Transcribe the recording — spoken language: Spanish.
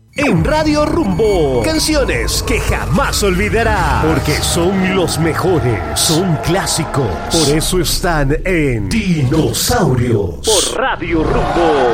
En Radio Rumbo, canciones que jamás olvidarás, porque son los mejores, son clásicos, por eso están en Dinosaurios, por Radio Rumbo.